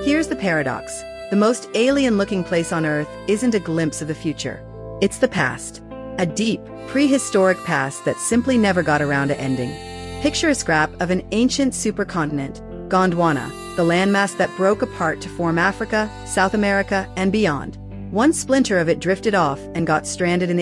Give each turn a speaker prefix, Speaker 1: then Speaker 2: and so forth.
Speaker 1: Here's the paradox. The most alien-looking place on Earth isn't a glimpse of the future. It's the past. A deep, prehistoric past that simply never got around to ending. Picture a scrap of an ancient supercontinent, Gondwana, the landmass that broke apart to form Africa, South America, and beyond. One splinter of it drifted off and got stranded in the